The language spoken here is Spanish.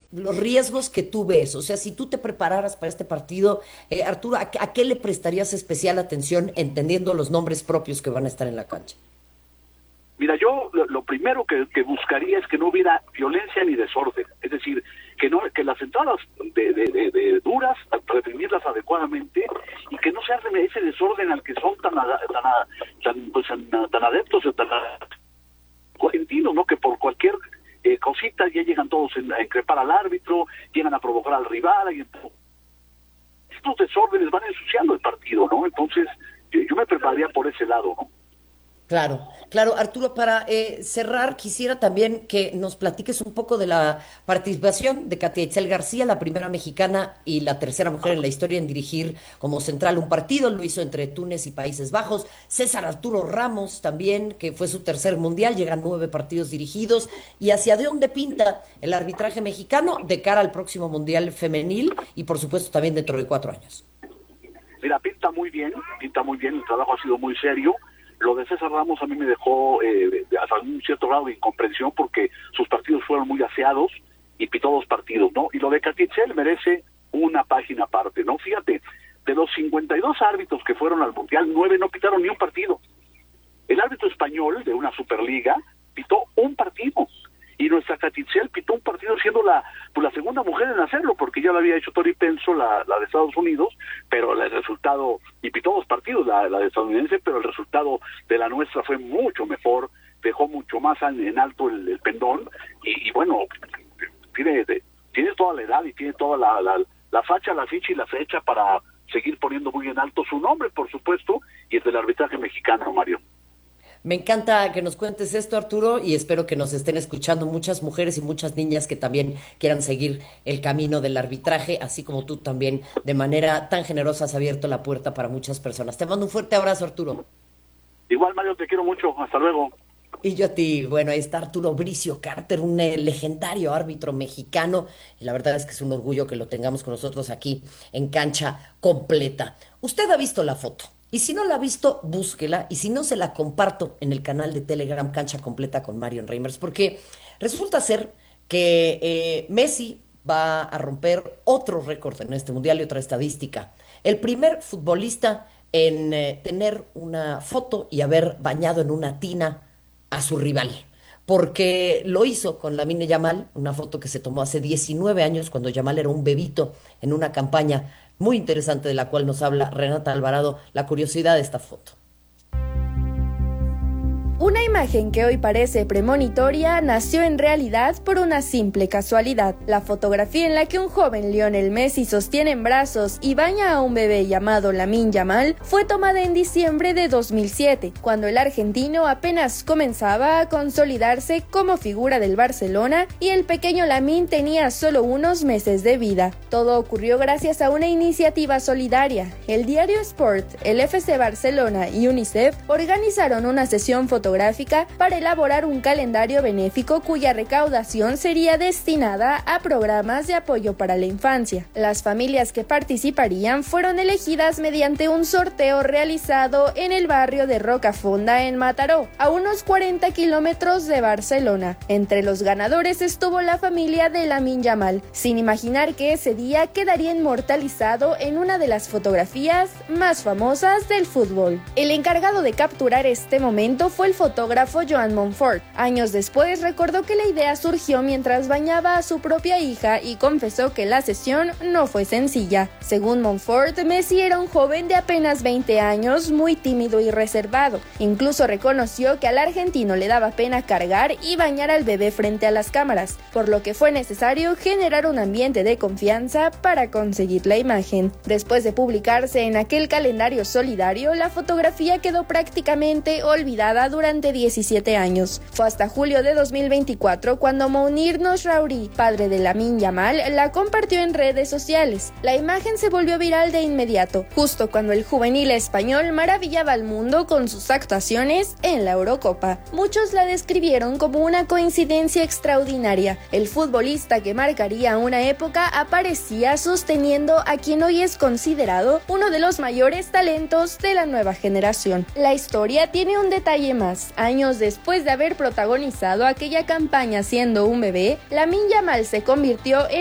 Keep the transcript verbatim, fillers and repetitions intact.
los riesgos que tú ves. O sea, si tú te prepararas para este partido, eh, Arturo, ¿a, qué a qué le prestarías especial atención entendiendo los nombres propios que van a estar en la cancha? Mira, yo lo, lo primero que, que buscaría es que no hubiera violencia ni desorden, es decir, que no que las entradas de, de, de, de duras, reprimirlas adecuadamente y que no se arme ese desorden al que son tan tan tan, pues, tan, tan adeptos o tan argentinos, ¿no? Que por cualquier eh, cosita ya llegan todos en, a increpar al árbitro, llegan a provocar al rival y estos desórdenes van ensuciando el partido, ¿no? Entonces yo, yo me prepararía por ese lado, ¿no? Claro, claro. Arturo, para eh, cerrar, quisiera también que nos platiques un poco de la participación de Katia Itzel García, la primera mexicana y la tercera mujer en la historia en dirigir como central un partido. Lo hizo entre Túnez y Países Bajos. César Arturo Ramos también, que fue su tercer mundial, llegan nueve partidos dirigidos. ¿Y hacia dónde pinta el arbitraje mexicano de cara al próximo mundial femenil y por supuesto también dentro de cuatro años? Mira, pinta muy bien, pinta muy bien, el trabajo ha sido muy serio. Lo de César Ramos a mí me dejó eh, hasta un cierto grado de incomprensión porque sus partidos fueron muy aseados y pitó dos partidos, ¿no? Y lo de Katia Itzel merece una página aparte, ¿no? Fíjate, de los cincuenta y dos árbitros que fueron al Mundial, nueve no pitaron ni un partido. El árbitro español de una Superliga pitó un partido. Y nuestra Katia Itzel pitó un partido siendo la pues la segunda mujer en hacerlo, porque ya lo había hecho Tori Penso, la, la de Estados Unidos, pero el resultado, y pitó dos partidos, la, la de estadounidense, pero el resultado de la nuestra fue mucho mejor, dejó mucho más en, en alto el, el pendón, y, y bueno, tiene, tiene toda la edad y tiene toda la, la, la facha, la ficha y la fecha para seguir poniendo muy en alto su nombre, por supuesto, y el del arbitraje mexicano, Mario. Me encanta que nos cuentes esto, Arturo, y espero que nos estén escuchando muchas mujeres y muchas niñas que también quieran seguir el camino del arbitraje, así como tú también, de manera tan generosa, has abierto la puerta para muchas personas. Te mando un fuerte abrazo, Arturo. Igual, Mario, te quiero mucho. Hasta luego. Y yo a ti, bueno, ahí está Arturo Bricio Carter, un eh, legendario árbitro mexicano, y la verdad es que es un orgullo que lo tengamos con nosotros aquí en Cancha Completa. Usted ha visto la foto. Y si no la ha visto, búsquela. Y si no, se la comparto en el canal de Telegram Cancha Completa con Marion Reimers. Porque resulta ser que eh, Messi va a romper otro récord en este mundial y otra estadística. El primer futbolista en eh, tener una foto y haber bañado en una tina a su rival. Porque lo hizo con Lamine Yamal, una foto que se tomó hace diecinueve años, cuando Yamal era un bebito, en una campaña muy interesante de la cual nos habla Renata Alvarado, la curiosidad de esta foto. Una imagen que hoy parece premonitoria nació en realidad por una simple casualidad. La fotografía en la que un joven Lionel Messi sostiene en brazos y baña a un bebé llamado Lamine Yamal fue tomada en diciembre de dos mil siete, cuando el argentino apenas comenzaba a consolidarse como figura del Barcelona y el pequeño Lamine tenía solo unos meses de vida. Todo ocurrió gracias a una iniciativa solidaria. El diario Sport, el F C Barcelona y UNICEF organizaron una sesión fotográfica para elaborar un calendario benéfico cuya recaudación sería destinada a programas de apoyo para la infancia. Las familias que participarían fueron elegidas mediante un sorteo realizado en el barrio de Rocafonda en Mataró, a unos cuarenta kilómetros de Barcelona. Entre los ganadores estuvo la familia de Lamine Yamal, sin imaginar que ese día quedaría inmortalizado en una de las fotografías más famosas del fútbol. El encargado de capturar este momento fue el fotógrafo Joan Monfort. Años después recordó que la idea surgió mientras bañaba a su propia hija y confesó que la sesión no fue sencilla. Según Monfort, Messi era un joven de apenas veinte años, muy tímido y reservado. Incluso reconoció que al argentino le daba pena cargar y bañar al bebé frente a las cámaras, por lo que fue necesario generar un ambiente de confianza para conseguir la imagen. Después de publicarse en aquel calendario solidario, la fotografía quedó prácticamente olvidada durante durante diecisiete años. Fue hasta julio de dos mil veinticuatro cuando Mounir Noshraoui, padre de Lamine Yamal, la compartió en redes sociales. La imagen se volvió viral de inmediato, justo cuando el juvenil español maravillaba al mundo con sus actuaciones en la Eurocopa. Muchos la describieron como una coincidencia extraordinaria. El futbolista que marcaría una época aparecía sosteniendo a quien hoy es considerado uno de los mayores talentos de la nueva generación. La historia tiene un detalle más. Años después de haber protagonizado aquella campaña siendo un bebé, Lamine Yamal se convirtió en